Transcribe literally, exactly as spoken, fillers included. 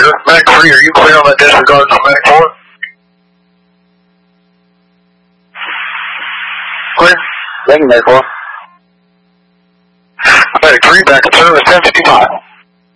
clear. Medic three, are you clear on that disregard from Medic four? Clear. Thank you, Medic four. Medic three, back in service, ten fifty-five.